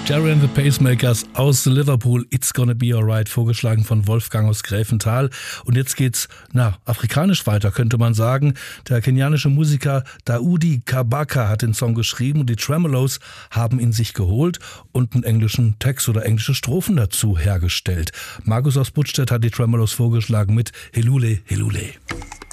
Jerry and the Pacemakers aus Liverpool, It's Gonna Be Alright, vorgeschlagen von Wolfgang aus Gräfenthal. Und jetzt geht's, afrikanisch weiter, könnte man sagen. Der kenianische Musiker Daudi Kabaka hat den Song geschrieben und die Tremolos haben ihn sich geholt und einen englischen Text oder englische Strophen dazu hergestellt. Markus aus Buttstedt hat die Tremolos vorgeschlagen mit Helule, Helule.